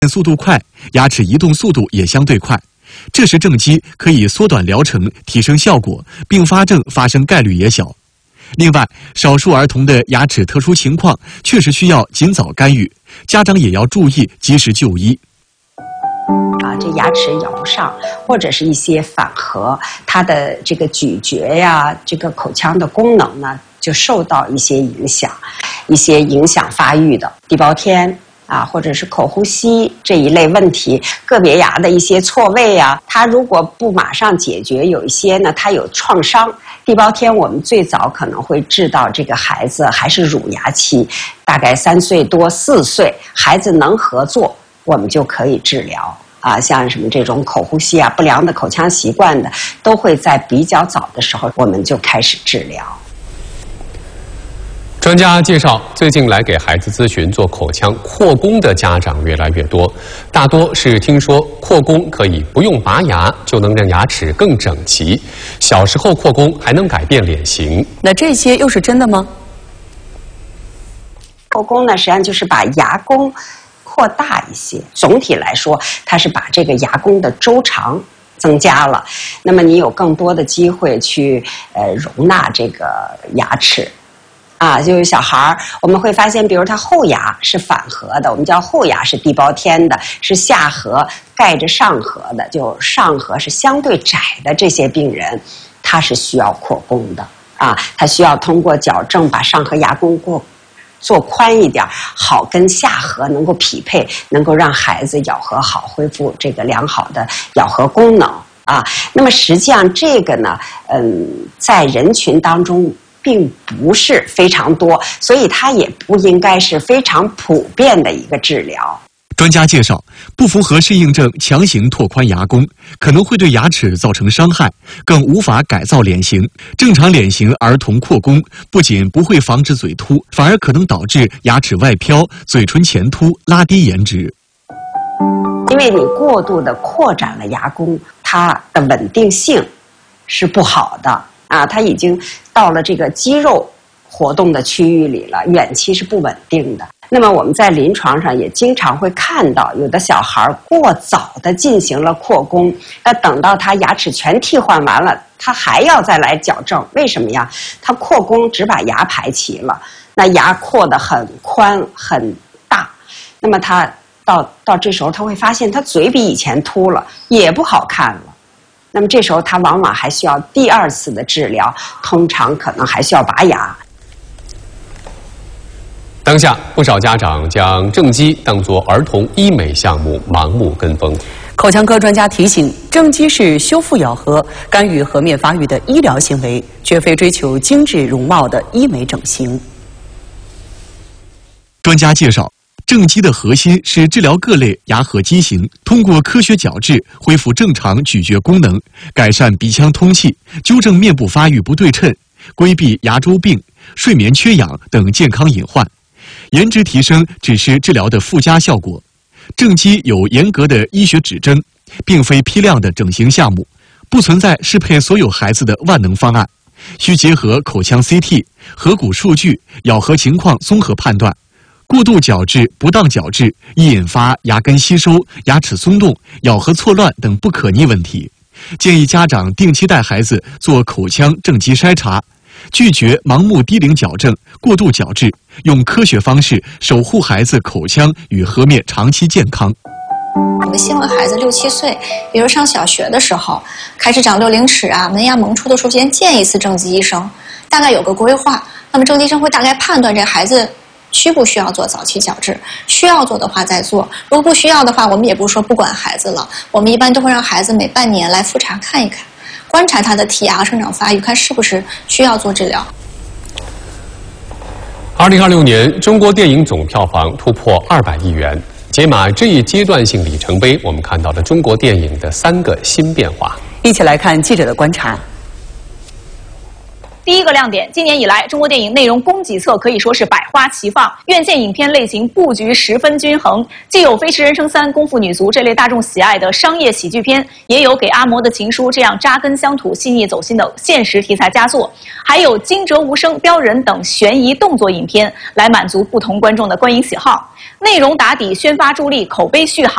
速度快，牙齿移动速度也相对快。这时正畸可以缩短疗程，提升效果，并发症发生概率也小。另外，少数儿童的牙齿特殊情况确实需要尽早干预，家长也要注意及时就医。 这牙齿咬不上，或者是一些反颌，它的这个咀嚼呀，这个口腔的功能呢，就受到一些影响发育的地包天或者是口呼吸这一类问题，个别牙的一些错位它如果不马上解决，有一些呢，它有创伤。地包天我们最早可能会治到这个孩子还是乳牙期，大概3岁多4岁，孩子能合作，我们就可以治疗。像什么这种口呼吸不良的口腔习惯的，都会在比较早的时候我们就开始治疗。 专家介绍，最近来给孩子咨询做口腔扩弓的家长越来越多，大多是听说扩弓可以不用拔牙就能让牙齿更整齐，小时候扩弓还能改变脸型。 那这些又是真的吗？ 扩弓呢，实际上就是把牙弓扩大一些，总体来说，它是把这个牙弓的周长增加了，那么你有更多的机会去容纳这个牙齿。就是小孩儿，我们会发现，比如他后牙是反颌的，我们叫后牙是地包天的，是下颌盖着上颌的，就上颌是相对窄的这些病人，他是需要扩弓的他需要通过矫正把上颌牙弓做宽一点，好跟下颌能够匹配，能够让孩子咬合好，恢复这个良好的咬合功能那么实际上这个呢，在人群当中并不是非常多，所以它也不应该是非常普遍的一个治疗。 专家介绍，不符合适应症强行拓宽牙弓，可能会对牙齿造成伤害，更无法改造脸型。正常脸型儿童扩弓，不仅不会防止嘴凸，反而可能导致牙齿外飘、嘴唇前凸，拉低颜值。 因为你过度的扩展了牙弓，它的稳定性是不好的它已经到了这个肌肉活动的区域里了，远期是不稳定的。那么我们在临床上也经常会看到，有的小孩过早的进行了扩弓，那等到他牙齿全替换完了，他还要再来矫正，为什么呀？他扩弓只把牙排齐了，那牙扩得很宽很大，那么他到这时候他会发现他嘴比以前凸了，也不好看了。那么这时候他往往还需要第2次的治疗，通常可能还需要拔牙。 当下不少家长将正畸当作儿童医美项目盲目跟风。 口腔科专家提醒，正畸是修复咬合、干预颌面发育的医疗行为，绝非追求精致容貌的医美整形。 专家介绍，正畸的核心是治疗各类牙颌畸形，通过科学矫治恢复正常咀嚼功能，改善鼻腔通气，纠正面部发育不对称，规避牙周病、睡眠缺氧等健康隐患。颜值提升只是治疗的附加效果。正畸有严格的医学指征，并非批量的整形项目，不存在适配所有孩子的万能方案，需结合口腔 CT、颌骨数据、咬合情况综合判断。过度矫治、不当矫治易引发牙根吸收、牙齿松动、咬合错乱等不可逆问题。建议家长定期带孩子做口腔正畸筛查，拒绝盲目低龄矫正、过度矫治，用科学方式守护孩子口腔与颌面长期健康。 我们希望孩子6、7岁，比如上小学的时候开始长6龄齿门牙萌出的时候，先见一次正畸医生，大概有个规划。那么正畸医生会大概判断这孩子需不需要做早期矫治，需要做的话再做，如果不需要的话，我们也不是说不管孩子了，我们一般都会让孩子每半年来复查看一看，观察他的剔牙生长发育，看是不是需要做治疗。 2026年，中国电影总票房突破200亿元。解码这一阶段性里程碑，我们看到了中国电影的3个新变化。 一起来看记者的观察。 第一个亮点，今年以来，中国电影内容供给侧可以说是百花齐放，院线影片类型布局十分均衡，既有《飞驰人生3》《功夫女足》这类大众喜爱的商业喜剧片，也有《给阿嬷的情书》这样扎根乡土、细腻走心的现实题材佳作，还有《惊蛰无声》《镖人》等悬疑动作影片，来满足不同观众的观影喜好。内容打底，宣发助力，口碑续航。